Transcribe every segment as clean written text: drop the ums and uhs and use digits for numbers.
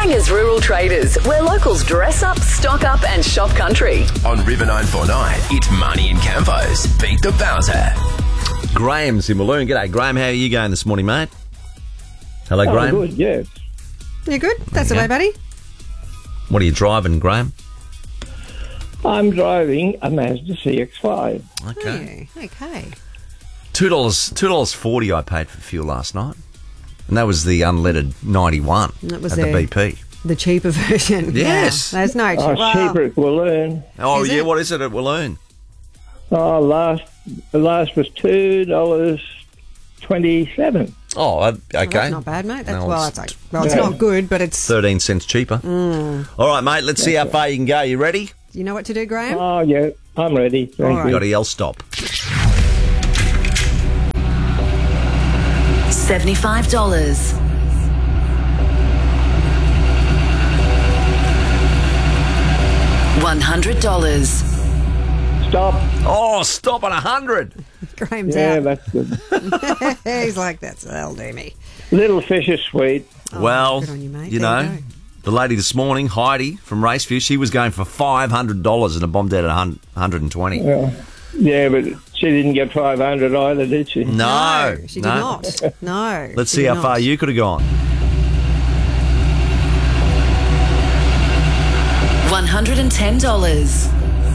Springer's Rural Traders, where locals dress up, stock up and shop country. On River 949, it's Marnie and Campo's Beat the Bowser. Graham's in Walloon. G'day, Graham. How are you going this morning, mate? Hello, Graham. Good, yes. You good? That's the way, buddy. What are you driving, Graham? I'm driving a Mazda CX-5. Okay. Oh, okay. $2.40 I paid for fuel last night. And that was the unleaded 91 That was at the BP. The cheaper version. Yes. Yeah, there's no Oh, it's cheaper at Walloon. Oh, Is yeah, it? what is it at Walloon? Oh, the last was $2.27. Oh, okay. That's not bad, mate. That's, No, it's not good, but it's... 13 cents cheaper. All right, mate, let's see how far you can go. You ready? You know what to do, Graham? Oh, yeah, I'm ready. Thank You you. got to yell stop. $75. $100. Stop. Oh, stop at 100. Graham's Yeah, out. that's good. He's like, that'll do me. Little fish is sweet. Well, good on you, mate. you There you know, go. the lady this morning, Heidi from Raceview, she was going for $500 and it bombed out at 120. Yeah, but she didn't get 500 either, did she? No, She did not. No. Let's she see did how far not. you could have gone. $110.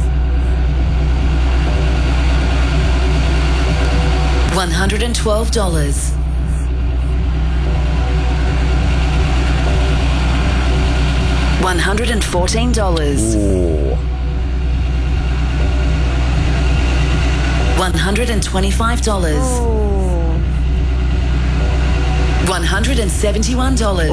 $112. $114. Oh, $125. $171.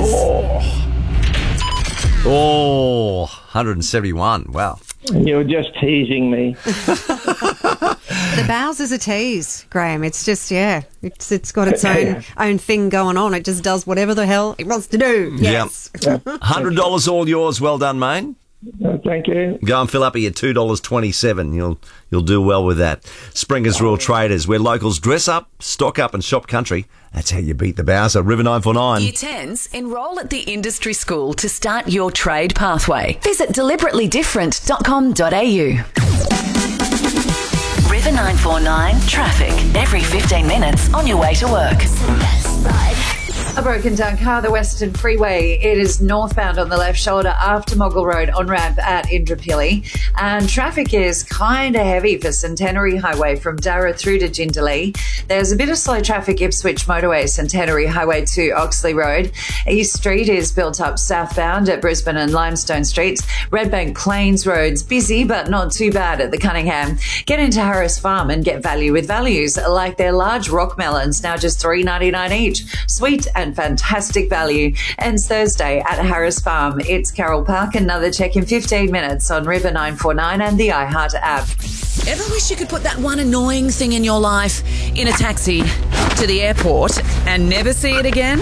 oh, 171. Wow. You're just teasing me. The Bowser's a tease, Graham. It's just, it's got its own thing going on. It just does whatever the hell it wants to do. Yes. $100 all yours. Well done, mate. Thank you. Go and fill up at your $2.27. You'll do well with that. Springer's Rural Traders, where locals dress up, stock up and shop country. That's how you beat the Bowser. River 949. Year 10s, enrol at the industry school to start your trade pathway. Visit deliberatelyDifferent.com.au. River 949 traffic every 15 minutes on your way to work. A broken down car, the Western Freeway. It is northbound on the left shoulder after Moggle Road on ramp at Indooroopilly. And traffic is kind of heavy for Centenary Highway from Darra through to Jindalee. There's a bit of slow traffic Ipswich Motorway, Centenary Highway to Oxley Road. East Street is built up southbound at Brisbane and Limestone Streets. Redbank Plains Road's busy but not too bad at the Cunningham. Get into Harris Farm and get value with values like their large rock melons, now just $3.99 each. Sweet and fantastic value. Ends Thursday at Harris Farm. It's Carroll Park. Another check in 15 minutes on River 949 and the iHeart app. Ever wish you could put that one annoying thing in your life in a taxi to the airport and never see it again?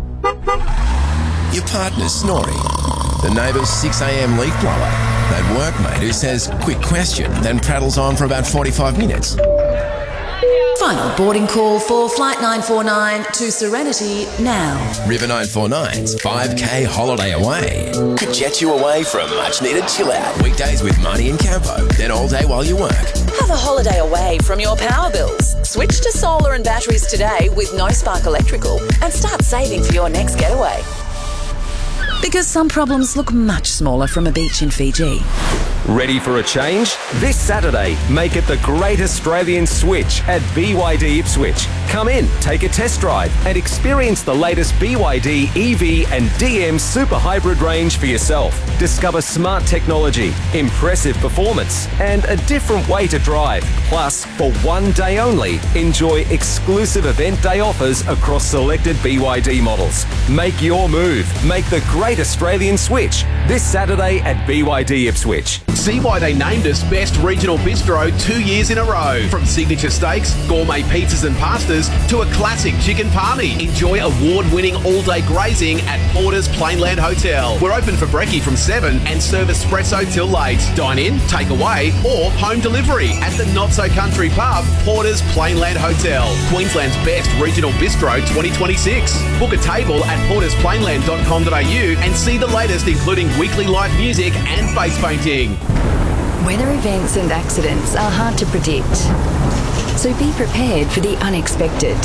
Your partner's snoring. The neighbour's 6 a.m. leaf blower. That workmate who says, quick question, then prattles on for about 45 minutes. Final boarding call for Flight 949 to Serenity now. River 949's 5K holiday away could jet you away for a much-needed chill-out. Weekdays with Marnie and Campo, then all day while you work. Have a holiday away from your power bills. Switch to solar and batteries today with No Spark Electrical and start saving for your next getaway. Because some problems look much smaller from a beach in Fiji. Ready for a change? This Saturday, make it the Great Australian Switch at BYD Ipswich. Come in, take a test drive and experience the latest BYD EV and DM Super Hybrid range for yourself. Discover smart technology, impressive performance and a different way to drive. Plus, for one day only, enjoy exclusive event day offers across selected BYD models. Make your move. Make the Great Australian Switch this Saturday at BYD Ipswich. See why they named us Best Regional Bistro 2 years in a row. From signature steaks, gourmet pizzas and pastas to a classic chicken palmy. Enjoy award-winning all-day grazing at Porter's Plainland Hotel. We're open for brekkie from 7 and serve espresso till late. Dine in, take away or home delivery at the not-so-country pub, Porter's Plainland Hotel. Queensland's Best Regional Bistro 2026. Book a table at portersplainland.com.au and see the latest, including weekly live music and face painting. Weather events and accidents are hard to predict, so be prepared for the unexpected.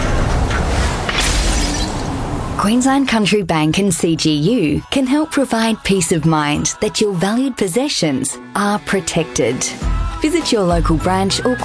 Queensland Country Bank and CGU can help provide peace of mind that your valued possessions are protected. Visit your local branch or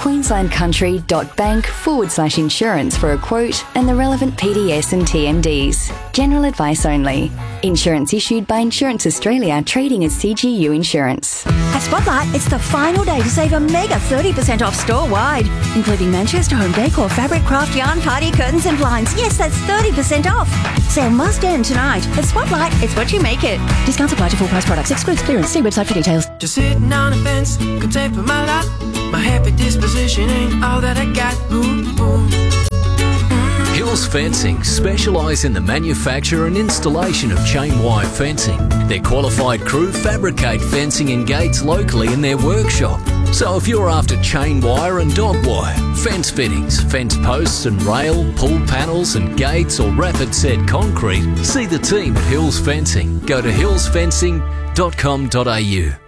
queenslandcountry.bank/insurance for a quote and the relevant PDS and TMDs. General advice only. Insurance issued by Insurance Australia, trading as CGU Insurance. At Spotlight, it's the final day to save a mega 30% off store-wide, including Manchester Home Decor, fabric, craft, yarn, party, curtains and blinds. Yes, that's 30% off. Sale must end tonight. At Spotlight, it's what you make it. Discounts apply to full price products. Excludes clearance. See website for details. Just sitting on a fence, could take for my lot. My happy disposition ain't all that I got. Ooh, ooh. Hills Fencing specialise in the manufacture and installation of chain wire fencing. Their qualified crew fabricate fencing and gates locally in their workshop. So if you're after chain wire and dog wire, fence fittings, fence posts and rail, pull panels and gates or rapid set concrete, see the team at Hills Fencing. Go to hillsfencing.com.au.